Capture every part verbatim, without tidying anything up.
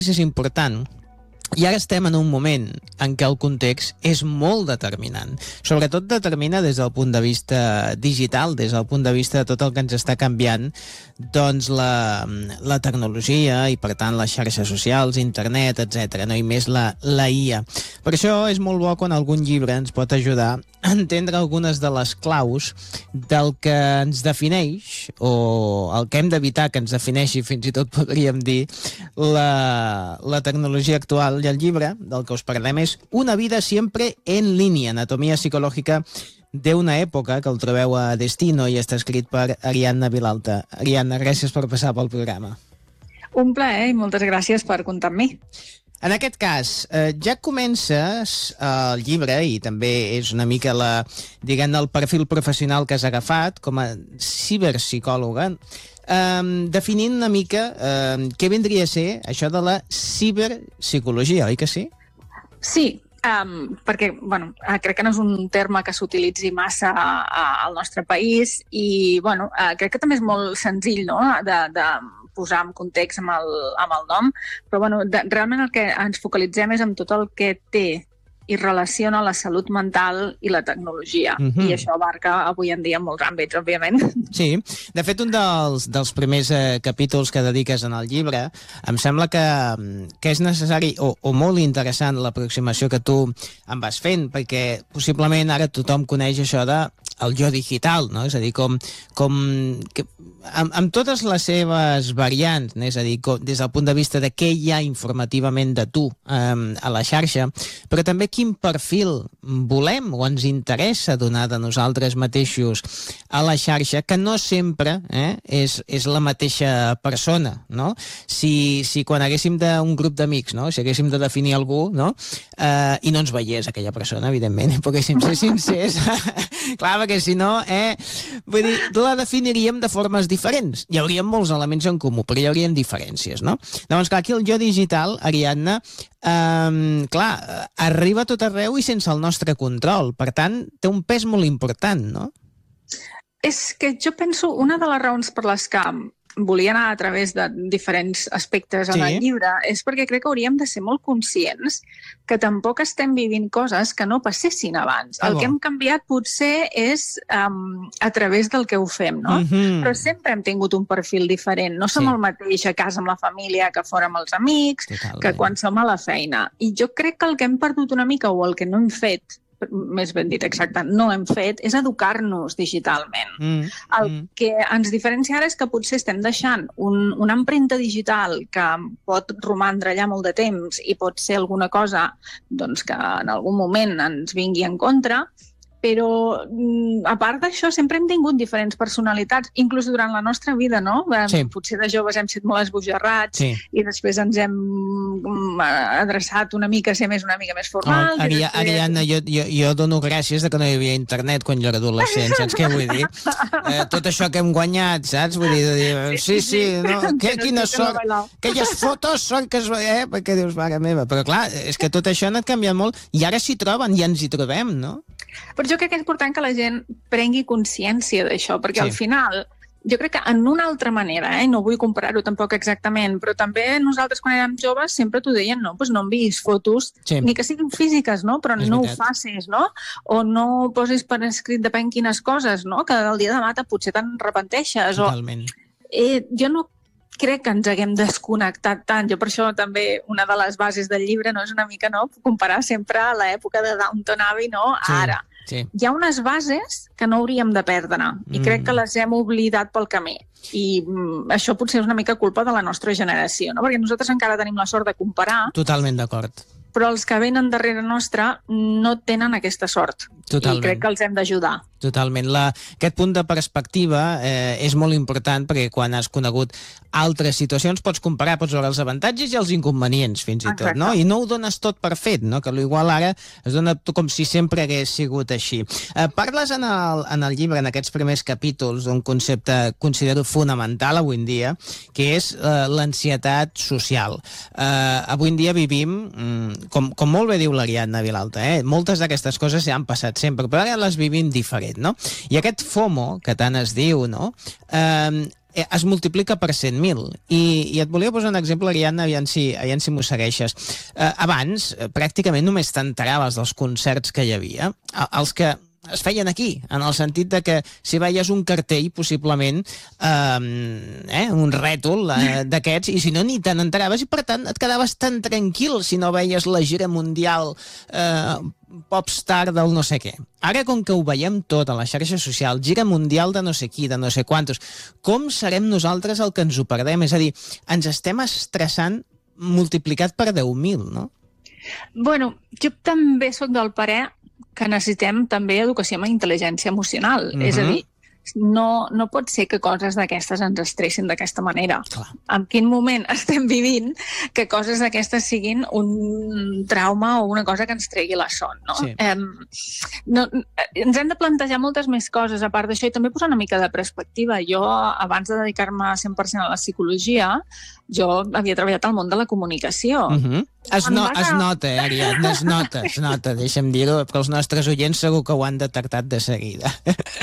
és important. I ara estem en un moment en què el context és molt determinant. Sobretot determina des del punt de vista digital, des del punt de vista de tot el que ens està canviant, doncs la, la tecnologia i, per tant, les xarxes socials, internet, etcètera, no? I més la, la I A. Per això és molt bo quan algun llibre ens pot ajudar a entendre algunes de les claus del que ens defineix, o el que hem d'evitar que ens defineixi, fins i tot podríem dir, la, la tecnologia actual. I el llibre del que us parlem és Una vida siempre en línea, anatomia psicològica de una època, que el trobeu a Destino i està escrit per Ariadna Vilalta. Ariadna, gràcies per passar pel programa. Un plaer i moltes gràcies per comptar amb mi. En aquest cas, eh, ja comences eh, el llibre, i també és una mica la, diguem, el perfil professional que has agafat com a ciberpsicòloga, eh, definint una mica eh, què vindria a ser això de la ciberpsicologia, oi que sí? Sí, um, perquè bueno, crec que no és un terme que s'utilitzi massa a, a, al nostre país i bueno, uh, crec que també és molt senzill, no?, de, de posar en context amb el, amb el nom, però bueno, de, realment el que ens focalitzem és en tot el que té i relaciona la salut mental i la tecnologia. Uh-huh. I això abarca avui en dia molts àmbits, òbviament. Sí, de fet, un dels, dels primers eh, capítols que dediques en el llibre, em sembla que, que és necessari o, o molt interessant l'aproximació que tu em vas fent, perquè possiblement ara tothom coneix això de el jo digital, no? És a dir, com, com que, amb, amb totes les seves variants, no? És a dir, com, des del punt de vista de què hi ha informativament de tu um, a la xarxa, però també quin perfil volem o ens interessa donar de nosaltres mateixos a la xarxa, que no sempre eh, és, és la mateixa persona, no? Si, si quan haguéssim d'un grup d'amics, no? Si haguéssim de definir algú, no? Uh, i no ens veiés aquella persona, evidentment, poguéssim ser sincers, clar, perquè si no, eh, vull dir, la definiríem de formes diferents. Hi hauria molts elements en comú, però hi haurien diferències, no? Llavors, clar, aquí el jo digital, Ariadna, eh, clar, arriba a tot arreu i sense el nostre control. Per tant, té un pes molt important, no? És que jo penso, una de les raons per les que volia anar a través de diferents aspectes en sí. el llibre és perquè crec que hauríem de ser molt conscients que tampoc estem vivint coses que no passessin abans. Ah, el bo. que hem canviat potser és um, a través del que ho fem, no? Mm-hmm. Però sempre hem tingut un perfil diferent. No som sí. el mateix a casa amb la família que fora amb els amics, Totalment. que quan som a la feina. I jo crec que el que hem perdut una mica o el que no hem fet, més ben dit, exacte, no hem fet, és educar-nos digitalment. Mm, el mm. que ens diferencia ara és que potser estem deixant un, una empremta digital que pot romandre allà molt de temps i pot ser alguna cosa doncs, que en algun moment ens vingui en contra, però a part d'això sempre hem tingut diferents personalitats, inclús durant la nostra vida, no? Sí. Potser de joves hem sigut molt esbojarrats sí. i després ens hem adreçat una mica a ser més una mica més formal. Oh, Ari després... Ariadna, jo, jo, jo dono gràcies de que no hi havia internet quan jo era adolescent, saps què vull dir? Eh, tot això que hem guanyat, saps? Vull dir, de dir sí, sí, no, que, quina sort, aquelles fotos són que es veia, eh? Perquè dius, mare meva, però clar, és que tot això ha anat canviant molt i ara s'hi troben i ens hi trobem, no? Però jo crec que és important que la gent prengui consciència d'això, perquè sí. al final, jo crec que en una altra manera, eh, no vull comparar-ho tampoc exactament, però també nosaltres quan érem joves sempre t'ho deien, no, pues no enviïs fotos, sí. ni que siguin físiques, no, però és no veritat. Ho facis, no, o no posis per escrit depèn quines coses, no, que el dia de demà potser te'n repenteixes. Totalment. O, eh, jo no crec que ens haguem desconnectat tant. Jo per això també una de les bases del llibre no és una mica no comparar sempre a l'època de Downton Abbey, no, sí, ara. Sí. Hi ha unes bases que no hauríem de perdre i mm. crec que les hem oblidat pel camí. I mm, això potser és una mica culpa de la nostra generació, no? Perquè nosaltres encara tenim la sort de comparar. Totalment d'acord. Però els que venen darrere nostra no tenen aquesta sort. Totalment. I crec que els hem d'ajudar. Totalment. La, aquest punt de perspectiva eh, és molt important perquè quan has conegut altres situacions pots comparar, pots veure els avantatges i els inconvenients fins i tot, no? I no ho dones tot per fet, no? Que l'igual ara es dona com si sempre hagués sigut així. Eh, parles en el, en el llibre, en aquests primers capítols, d'un concepte considero fonamental avui en dia, que és eh, l'ansietat social. Eh, avui en dia vivim, mm, com, com molt bé diu l'Ariadna Vilalta, eh? Moltes d'aquestes coses ja han passat sempre, però ara les vivim diferent, no? I aquest FOMO, que tant es diu, no? Eh, eh, es multiplica per cent mil. I, I et volia posar un exemple, Ariadna, aviam si, aviam si m'ho segueixes. Eh, abans, eh, pràcticament només t'enteraves dels concerts que hi havia, els que es feien aquí, en el sentit de que si veies un cartell, possiblement, eh, eh, un rètol eh, d'aquests, i si no, ni te n'enteraves, i per tant et quedaves tan tranquil si no veies la gira mundial eh, popstar del no sé què. Ara, com que ho veiem tot a la xarxa social, gira mundial de no sé qui, de no sé quantos, com serem nosaltres el que ens ho perdem? És a dir, ens estem estressant multiplicat per deu mil, no? Bueno, jo també sóc del parer que necessitem també educació amb intel·ligència emocional. Uh-huh. És a dir, no, no pot ser que coses d'aquestes ens estressin d'aquesta manera. Clar. En quin moment estem vivint que coses d'aquestes siguin un trauma o una cosa que ens tregui la son, no? Sí. Eh, no ens hem de plantejar moltes més coses a part d'això i també posar una mica de perspectiva. Jo, abans de dedicar-me cent per cent a la psicologia, jo havia treballat al món de la comunicació. Uh-huh. Es, no, a... es nota, eh, Ariadna, es nota, es nota, deixa'm dir-ho, però els nostres oients segur que ho han detectat de seguida.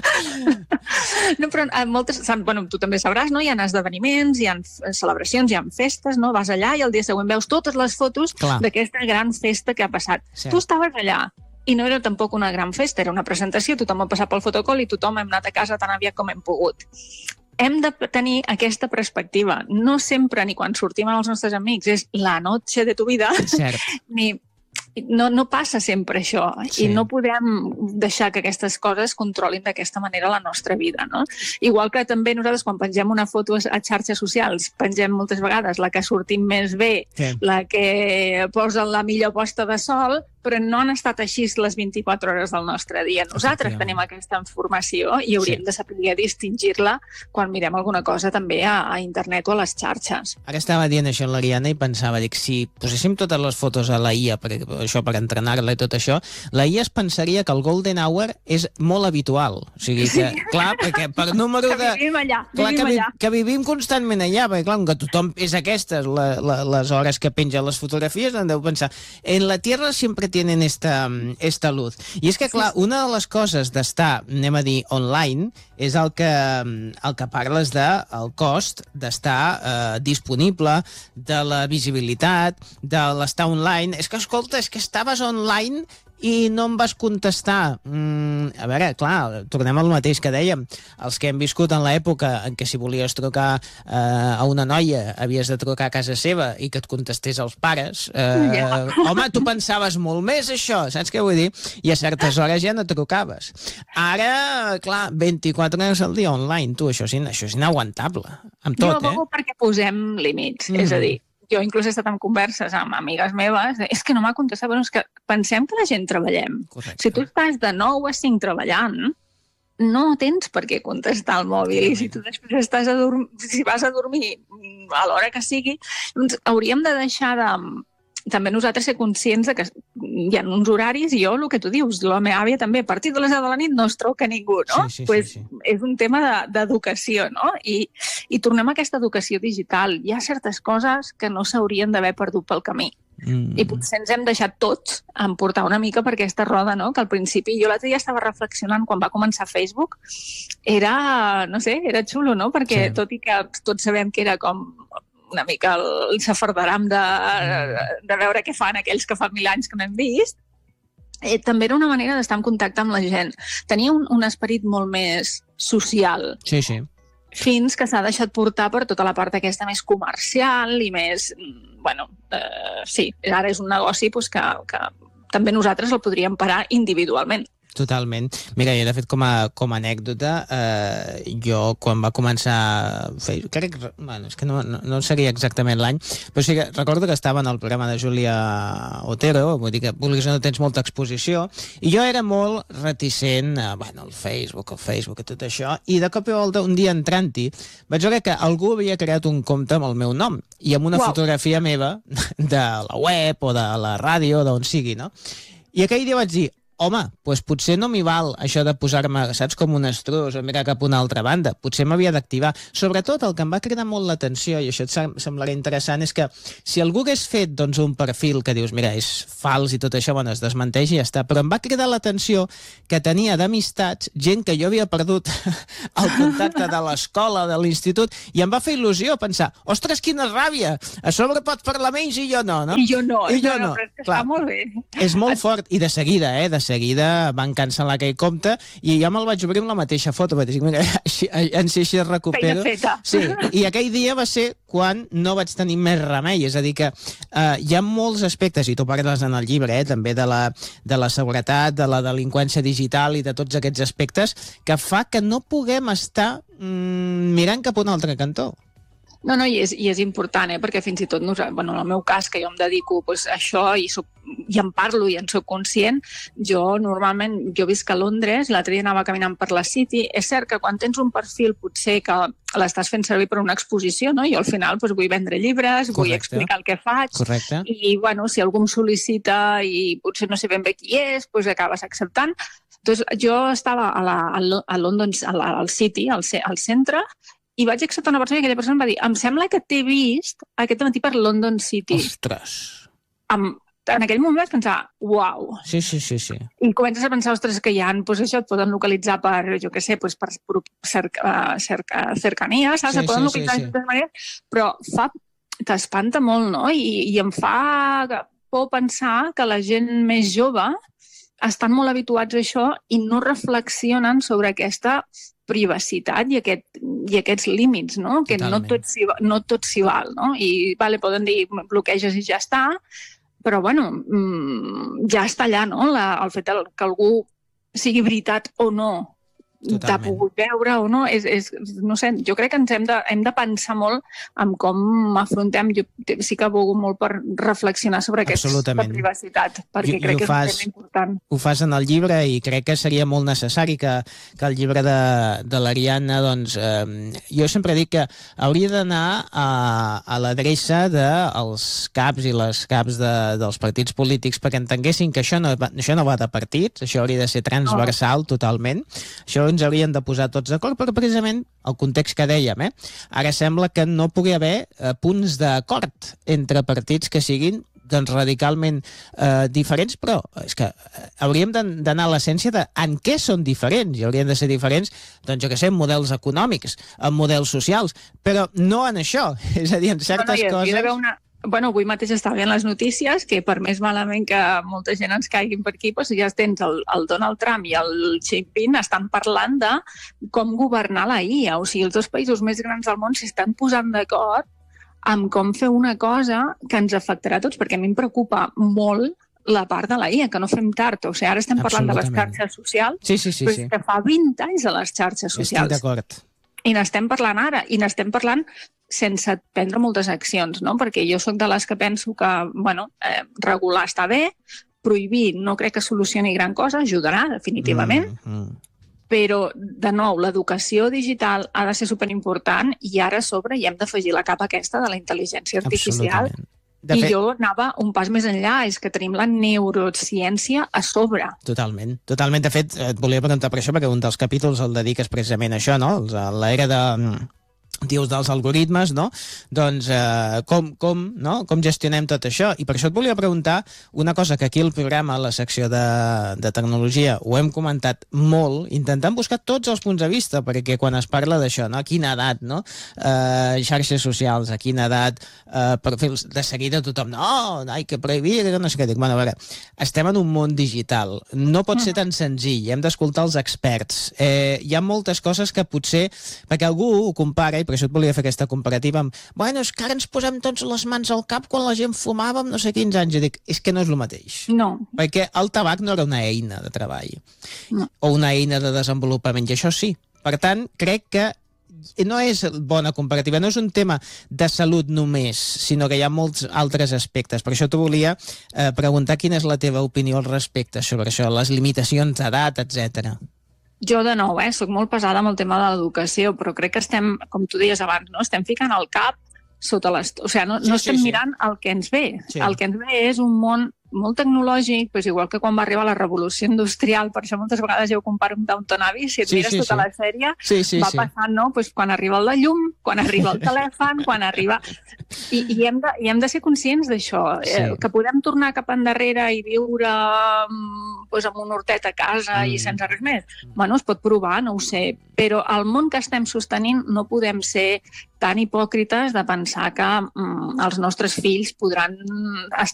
No, però moltes, bueno, tu també sabràs, no? Hi ha esdeveniments, hi ha celebracions, hi ha festes, no? Vas allà i el dia següent veus totes les fotos d'aquesta gran festa que ha passat. Cert. Tu estaves allà i no era tampoc una gran festa, era una presentació, tothom ha passat pel fotocall i tothom hem anat a casa tan aviat com hem pogut. Hem de tenir aquesta perspectiva. No sempre, ni quan sortim amb els nostres amics, és la noche de tu vida, Cert. ni... No, no passa sempre això, sí. I no podem deixar que aquestes coses controlin d'aquesta manera la nostra vida, no? Igual que també nosaltres quan pengem una foto a xarxes socials, pengem moltes vegades la que sortim més bé, sí. La que posa la millor posta de sol, però no han estat així les vint-i-quatre hores del nostre dia. Nosaltres tenim aquesta informació i hauríem sí. de saber distingir-la quan mirem alguna cosa també a, a internet o a les xarxes. Ara estava dient això a l'Ariadna i pensava, dic, si poséssim totes les fotos a la I A, per, això per entrenar-la i tot això, la I A es pensaria que el golden hour és molt habitual. O sigui que, sí. clar, perquè per número de... Que vivim allà, clar, vivim que, vi... allà. que vivim constantment allà, perquè clar, que tothom és aquestes, la, la, les hores que penja les fotografies, en deu pensar, en la Tierra sempre tienen esta, esta luz. I és que, clar, una de les coses d'estar, anem a dir, online, és el que, el que parles del cost d'estar eh, disponible, de la visibilitat, de l'estar online. És que, escolta, és que estaves online i no em vas contestar. Mm, a veure, clar, tornem al mateix que dèiem. Els que hem viscut en l'època en què si volies trucar eh, a una noia havies de trucar a casa seva i que et contestés els pares, eh, yeah. home, tu pensaves molt més això, saps què vull dir? I a certes hores ja no trucaves. Ara, clar, vint-i-quatre hores al dia online, tu, això és, això és inaguantable. Amb tot, jo abogo eh? perquè posem límits, mm. és a dir, jo inclús he estat en converses amb amigues meves, és que no m'ha contestat, però és que pensem que la gent treballem. Correcte. Si tu estàs de nou a cinc treballant, no tens per què contestar al mòbil, i si tu després estàs a dormir, si vas a dormir a l'hora que sigui, doncs hauríem de deixar de... també nosaltres ser conscients de que hi ha uns horaris, i jo, el que tu dius, la meva àvia també, a partir de les deu de la nit no es truca ningú, no? Sí, sí, pues sí, sí. És un tema d'educació, no? I, I tornem a aquesta educació digital. Hi ha certes coses que no s'haurien d'haver perdut pel camí. Mm. I potser ens hem deixat tots emportar una mica per aquesta roda, no? Que al principi, jo l'altre dia estava reflexionant quan va començar Facebook, era, no sé, era xulo, no? Perquè sí. Tot i que tots sabem que era com una mica el safardaram de, de veure què fan aquells que fa mil anys que no hem vist, eh, també era una manera d'estar en contacte amb la gent. Tenia un, un esperit molt més social. Sí, sí. Fins que s'ha deixat portar per tota la part aquesta més comercial i més... Bueno, eh, sí, ara és un negoci pues, que, que també nosaltres el podríem parar individualment. Totalment. Mira, jo de fet com a, com a anècdota, eh, jo quan va començar Facebook, crec que, bueno, és que no, no, no seria exactament l'any, però sí que recordo que estava en el programa de Júlia Otero, vull dir que vulguis o no tens molta exposició, i jo era molt reticent a, bueno, el Facebook, el Facebook i tot això, i de cop i volta, un dia entrant-hi, vaig veure que algú havia creat un compte amb el meu nom, i amb una wow. fotografia meva de la web o de la ràdio, d'on sigui, no? I aquell dia vaig dir, home, doncs potser no m'hi val això de posar-me, saps, com un estrus o mirar cap a una altra banda. Potser m'havia d'activar. Sobretot el que em va cridar molt l'atenció, i això et semblarà interessant, és que si algú hagués fet doncs, un perfil que dius, mira, és fals i tot això, bueno, es desmenteix i ja està, però em va cridar l'atenció que tenia d'amistats gent que jo havia perdut el contacte de l'escola, de l'institut, i em va fer il·lusió pensar, ostres, quina ràbia! A sobre pots parlar amb ells i jo no, no? I jo no, I jo no, no, no. però és que Clar, està molt bé. És molt fort, i de seguida, eh, de seguida van cancel·lar aquell compte i ja me'l vaig obrir amb la mateixa foto, vaig dir, mira, així, en si així es recupero. Feina feta. Sí, i aquell dia va ser quan no vaig tenir més remei, és a dir que eh, hi ha molts aspectes, i tu parles en el llibre, eh, també de la, de la seguretat, de la delinqüència digital i de tots aquests aspectes, que fa que no puguem estar mm, mirant cap a un altre cantó. No, no, i és, i és important, eh? Perquè fins i tot, bueno, en el meu cas, que jo em dedico pues, a això i, soc, i en parlo i en soc conscient, jo normalment, jo visc a Londres, l'altre dia anava caminant per la City, és cert que quan tens un perfil potser que l'estàs fent servir per una exposició, no? Jo al final pues, vull vendre llibres, Correcte. Vull explicar el que faig, Correcte. I bueno, si algú em sol·licita i potser no sé ben bé qui és, pues acabes acceptant. Doncs jo estava a, la, a London, a la, al City, al, al centre, i vaig acceptar una persona i aquella persona em va dir em sembla que t'he vist aquest matí per London City. Ostres! Am, en aquell moment vaig pensar, uau! Sí, sí, sí, sí. I comences a pensar, ostres, que hi ha, doncs això, et poden localitzar per, jo què sé, doncs per, per cerca, cerca, cercania, saps? Sí, et poden sí, localitzar sí, sí. de totes maneres, però fa, t'espanta molt, no? I, I em fa por pensar que la gent més jove estan molt habituats a això i no reflexionen sobre aquesta privacitat i, aquest, i aquests límits, no? Que Totalment. no tot s'hi no tot s'hi val, no? I vale, poden dir bloqueges i ja està, però bueno, ja està allà, no? La, el fet que algú sigui veritat o no, t'ha pogut veure o no, és, és, no sé, jo crec que ens hem de, hem de pensar molt en com afrontem, jo sí que he volgut molt per reflexionar sobre aquesta privacitat, perquè I, crec i que és fas, un tema important. Ho fas en el llibre i crec que seria molt necessari que, que el llibre de, de l'Ariadna, doncs, eh, jo sempre dic que hauria d'anar a, a l'adreça dels caps i les caps de, dels partits polítics perquè entenguessin que això no, això no va de partits, això hauria de ser transversal oh. totalment, això ens haurien de posar tots d'acord, però precisament el context que dèiem, eh? Ara sembla que no pugui haver eh, punts d'acord entre partits que siguin doncs, radicalment eh, diferents, però és que hauríem d'anar a l'essència de en què són diferents, i haurien de ser diferents, doncs jo què sé, en models econòmics, en models socials, però no en això, és a dir, en certes no, no, coses... Hi ha d'haver una... Bueno, avui mateix estava veient les notícies que per més malament que molta gent ens caiguin per aquí, doncs ja tens el, el Donald Trump i el Xi Jinping estan parlant de com governar la I A. O sigui, els dos països més grans del món s'estan posant d'acord amb com fer una cosa que ens afectarà a tots, perquè a mi em preocupa molt la part de la I A, que no fem tard. O sigui, ara estem parlant de les xarxes socials, sí, sí, sí, però sí. és que fa vint anys de les xarxes socials. Estic d'acord. I n'estem parlant ara, i n'estem parlant sense prendre moltes accions, no? Perquè jo sóc de les que penso que, bueno, eh, regular està bé, prohibir no crec que solucioni gran cosa, ajudarà definitivament, mm, mm. però, de nou, l'educació digital ha de ser superimportant i ara a sobre hi hem d'afegir la capa aquesta de la intel·ligència artificial. I fet... jo anava un pas més enllà, és que tenim la neurociència a sobre. Totalment, totalment. De fet, et volia preguntar per això, perquè un dels capítols el dediques precisament a això, no? L'era de... dius dels algoritmes, no? Doncs eh, com, com, no? com gestionem tot això? I per això et volia preguntar una cosa que aquí al programa, a la secció de, de tecnologia, ho hem comentat molt, intentant buscar tots els punts de vista, perquè quan es parla d'això, no? A quina edat, no? Eh, xarxes socials, a quina edat, eh, perfils, de seguida tothom, no, hay que prohibir, no sé què dic. Bueno, a veure, estem en un món digital, no pot ser tan senzill, hem d'escoltar els experts. Eh, hi ha moltes coses que potser, perquè algú ho compara, i per això et volia fer aquesta comparativa amb, bueno, és que ara ens posem tots les mans al cap quan la gent fumava amb no sé quins anys. I dic, és que no és el mateix. No. Perquè el tabac no era una eina de treball. No. O una eina de desenvolupament, i això sí. Per tant, crec que no és bona comparativa, no és un tema de salut només, sinó que hi ha molts altres aspectes. Per això t'ho volia eh, preguntar quina és la teva opinió al respecte sobre això, les limitacions d'edat, etcètera. Jo, de nou, eh, soc molt pesada amb el tema de l'educació, però crec que estem, com tu deies abans, no? Estem ficant el cap sota les... O sigui, no, sí, no estem sí, sí. mirant el que ens ve. Sí. El que ens ve és un món molt tecnològic, doncs igual que quan va arribar la revolució industrial, per això moltes vegades jo ho comparo amb Downton Abbey, si et sí, mires sí, tota sí. la sèrie, sí, sí, va sí. passant, no? Doncs quan arriba el de llum, quan arriba el telèfon, quan arriba... I, i, hem de, I hem de ser conscients d'això, sí. eh, que podem tornar cap endarrere i viure doncs, amb un hortet a casa mm. i sense res més. Bueno, es pot provar, no ho sé, però el món que estem sostenint no podem ser tan hipòcrites de pensar que mm, els nostres fills podran